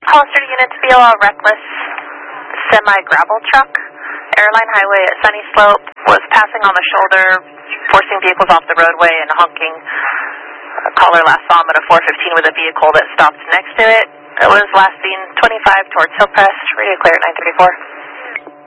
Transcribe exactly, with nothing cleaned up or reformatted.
Hollister units, B O L reckless semi-gravel truck. Airline Highway at Sunny Slope was passing on the shoulder, forcing vehicles off the roadway and honking. A caller last saw him at a four fifteen with a vehicle that stopped next to it. It was last seen twenty-five towards Hillcrest, radio clear at nine thirty-four.